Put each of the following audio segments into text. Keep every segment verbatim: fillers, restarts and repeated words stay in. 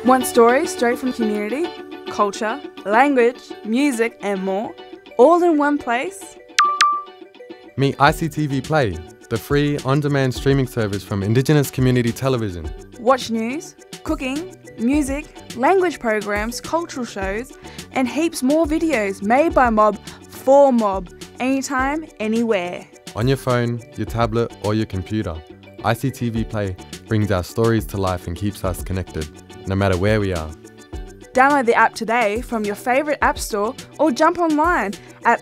Want stories straight from community, culture, language, music and more, all in one place? Meet I C T V Play, the free on-demand streaming service from Indigenous Community Television. Watch news, cooking, music, language programs, cultural shows, and heaps more videos made by Mob for Mob, anytime, anywhere. On your phone, your tablet or your computer, I C T V Play brings our stories to life and keeps us connected, no matter where we are. Download the app today from your favourite app store or jump online at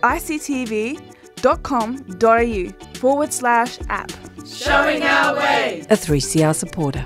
ictv.com.au forward slash app. Showing our way. A three C R supporter.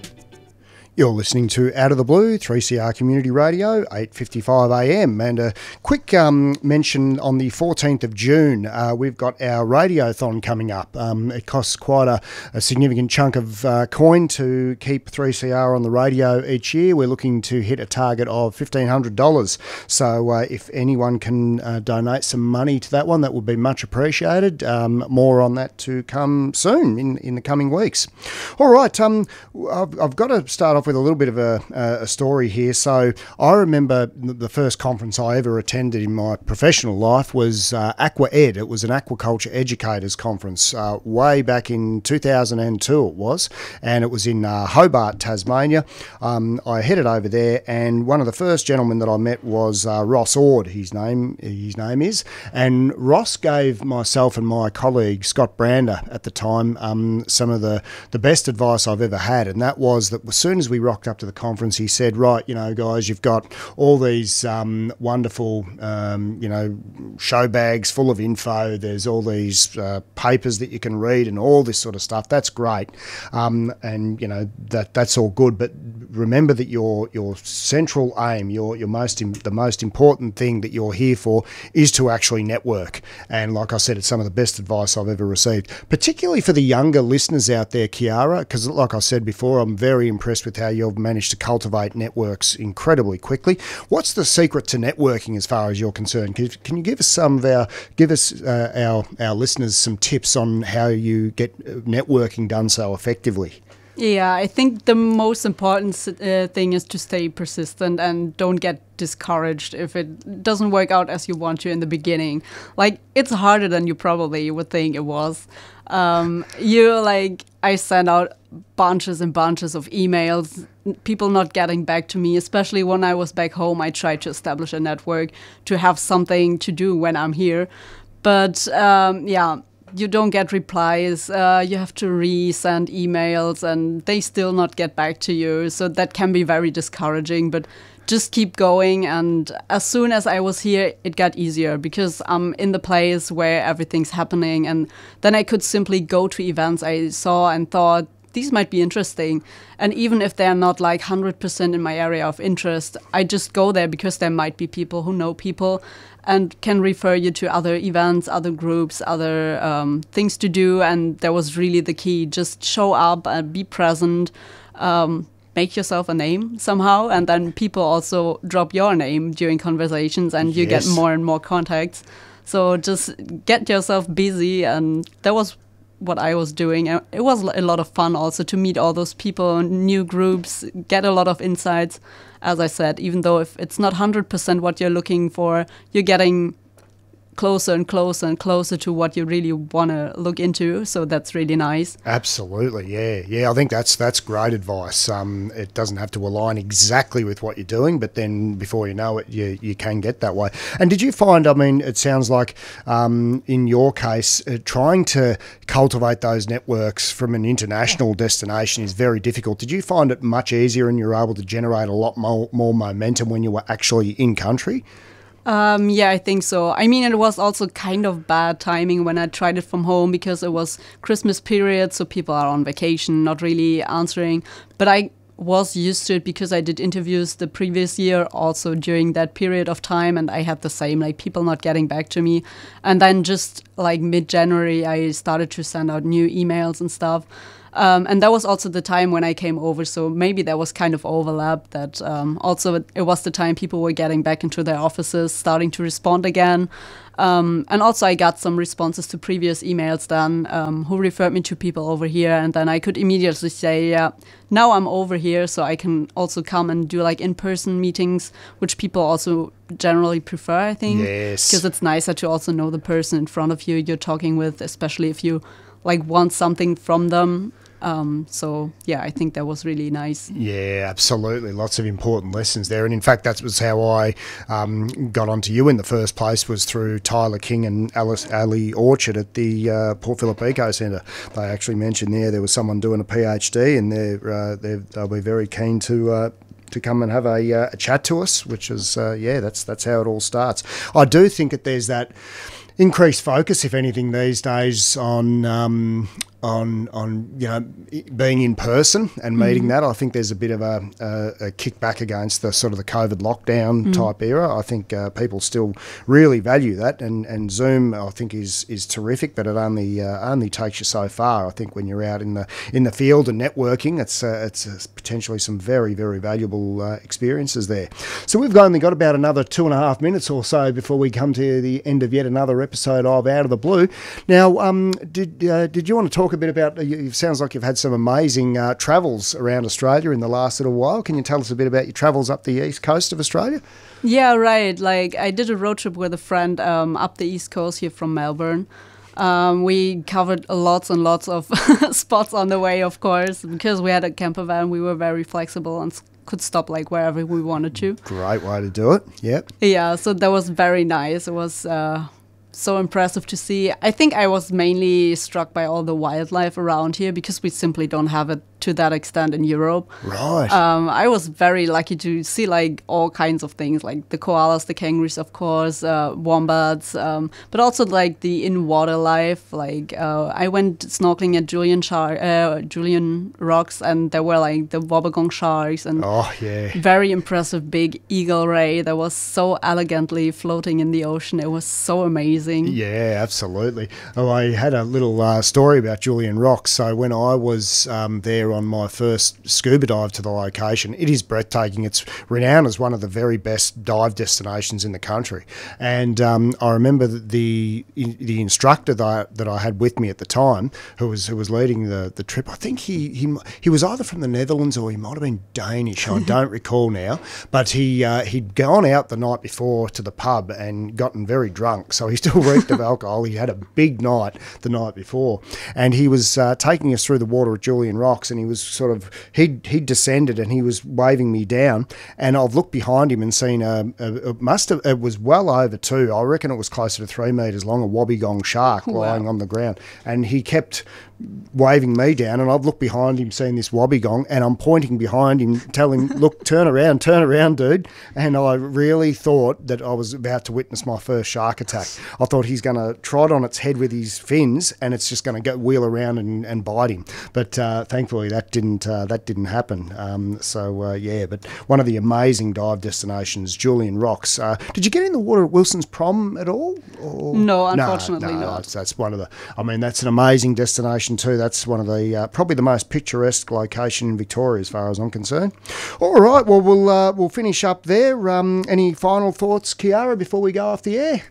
You're listening to Out of the Blue, three C R Community Radio, eight fifty-five a m. And a quick um, mention on the fourteenth of June, uh, we've got our Radiothon coming up. Um, it costs quite a, a significant chunk of uh, coin to keep three C R on the radio each year. We're looking to hit a target of fifteen hundred dollars. So uh, if anyone can uh, donate some money to that one, that would be much appreciated. Um, more on that to come soon in, in the coming weeks. All right, um, I've, I've got to start off with a little bit of a, a story here. So I remember the first conference I ever attended in my professional life was uh, Aqua Ed. It was an aquaculture educators conference uh, way back in two thousand two it was, and it was in uh, Hobart, Tasmania. Um, I headed over there, and one of the first gentlemen that I met was uh, Ross Ord, his name, his name is, and Ross gave myself and my colleague Scott Brander at the time um, some of the, the best advice I've ever had, and that was that as soon as we rocked up to the conference, he said, right, you know, guys, you've got all these um, wonderful, um, you know, show bags full of info. There's all these uh, papers that you can read and all this sort of stuff. That's great. Um, and, you know, that that's all good. But remember that your your central aim, your your most im- the most important thing that you're here for is to actually network. And like I said, it's some of the best advice I've ever received, particularly for the younger listeners out there, Kiara, because like I said before, I'm very impressed with how you've managed to cultivate networks incredibly quickly. What's the secret to networking as far as you're concerned? Can, can you give us some of our, give us uh, our our listeners some tips on how you get networking done so effectively? Yeah, I think the most important uh, thing is to stay persistent and don't get discouraged if it doesn't work out as you want to in the beginning. Like, it's harder than you probably would think it was. Um, you like, I sent out bunches and bunches of emails, people not getting back to me, especially when I was back home. I tried to establish a network to have something to do when I'm here. But um, yeah, you don't get replies. Uh, you have to resend emails and they still not get back to you. So that can be very discouraging, but just keep going. And as soon as I was here, it got easier because I'm in the place where everything's happening. And then I could simply go to events I saw and thought, these might be interesting. And even if they're not like one hundred percent in my area of interest, I just go there because there might be people who know people and can refer you to other events, other groups, other um, things to do. And that was really the key. Just show up and be present. Um, make yourself a name somehow. And then people also drop your name during conversations and you Yes. get more and more contacts. So just get yourself busy. And that was what I was doing. It was a lot of fun also to meet all those people, new groups, get a lot of insights. As I said, even though if it's not one hundred percent what you're looking for, you're getting closer and closer and closer to what you really want to look into. So that's really nice. Absolutely, yeah. Yeah, I think that's that's great advice. Um, it doesn't have to align exactly with what you're doing, but then before you know it, you, you can get that way. And did you find, I mean, it sounds like um, in your case, uh, trying to cultivate those networks from an international destination is very difficult. Did you find it much easier and you were able to generate a lot more, more momentum when you were actually in country? Um, yeah, I think so. I mean, it was also kind of bad timing when I tried it from home because it was Christmas period, so people are on vacation, not really answering. But I was used to it because I did interviews the previous year also during that period of time, and I had the same, like people not getting back to me. And then just like mid-January, I started to send out new emails and stuff. Um, and that was also the time when I came over, so maybe there was kind of overlap that um, also it, it was the time people were getting back into their offices, starting to respond again. Um, and also I got some responses to previous emails then um, who referred me to people over here, and then I could immediately say, yeah, now I'm over here, so I can also come and do like in-person meetings, which people also generally prefer, I think. Yes. Because it's nicer to also know the person in front of you you're talking with, especially if you like want something from them. Um, so, yeah, I think that was really nice. Yeah, absolutely. Lots of important lessons there. And in fact, that was how I um, got onto you in the first place, was through Tyler King and Alice Ali Orchard at the uh, Port Phillip Eco Centre. They actually mentioned there there was someone doing a PhD, and they're, uh, they're, they'll be very keen to... Uh, to come and have a, uh, a chat to us, which is, uh, yeah, that's that's how it all starts. I do think that there's that increased focus, if anything, these days on um, on on you know being in person and meeting mm. that. I think there's a bit of a, a, a kickback against the sort of the COVID lockdown mm. type era. I think uh, people still really value that, and, and Zoom I think is is terrific, but it only uh, only takes you so far. I think when you're out in the in the field and networking, it's uh, it's uh, potentially some very very valuable uh, experiences there. So we've only got about another two and a half minutes or so before we come to the end of yet another episode of Out of the Blue. Now, um, did uh, did you want to talk a bit about, it sounds like you've had some amazing uh, travels around Australia in the last little while. Can you tell us a bit about your travels up the east coast of Australia? Yeah, right. Like I did a road trip with a friend um, up the east coast here from Melbourne. Um, we covered lots and lots of spots on the way, of course, because we had a camper van. We were very flexible and could stop like wherever we wanted to. Great way to do it. Yep. Yeah, so that was very nice. It was uh, so impressive to see. I think I was mainly struck by all the wildlife around here because we simply don't have it to that extent in Europe. Right. Um, I was very lucky to see like all kinds of things, like the koalas, the kangaroos, of course, uh, wombats, um, but also like the in-water life. Like uh, I went snorkeling at Julian Shar- uh, Julian Rocks, and there were like the wobbegong sharks and oh yeah, very impressive big eagle ray that was so elegantly floating in the ocean. It was so amazing. Yeah, absolutely. Oh, I had a little uh, story about Julian Rocks. So when I was um, there on my first scuba dive to the location, it is breathtaking. It's renowned as one of the very best dive destinations in the country. And um, I remember the the instructor that I, that I had with me at the time, who was who was leading the, the trip. I think he, he he was either from the Netherlands or he might have been Danish. I don't recall now. But he uh, he'd gone out the night before to the pub and gotten very drunk. So he still reeked of alcohol. He had a big night the night before, and he was uh, taking us through the water at Julian Rocks. And he was sort of, he'd, he'd descended and he was waving me down, and I've looked behind him and seen a, a, a must have, it was well over two, I reckon it was closer to three metres long, a wobbegong shark wow. lying on the ground. And he kept waving me down, and I've looked behind him, seen this wobbegong, and I'm pointing behind him, telling him, look, turn around, turn around, dude. And I really thought that I was about to witness my first shark attack. I thought he's going to trot on its head with his fins, and it's just going to go wheel around and, and bite him. But uh, thankfully that didn't uh, that didn't happen. Um, so uh, yeah, but one of the amazing dive destinations, Julian Rocks. Uh, did you get in the water at Wilson's Prom at all? Or? No, unfortunately no, no, not. That's, that's one of the. I mean, that's an amazing destination too. That's one of the uh, probably the most picturesque location in Victoria, as far as I'm concerned. All right, well we'll uh, we'll finish up there. Um, any final thoughts, Kiara, before we go off the air?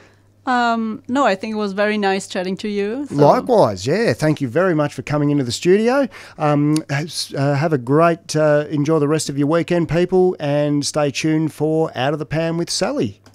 Um, no, I think it was very nice chatting to you. So. Likewise, yeah. Thank you very much for coming into the studio. Um, uh, have a great, uh, enjoy the rest of your weekend, people, and stay tuned for Out of the Pan with Sally.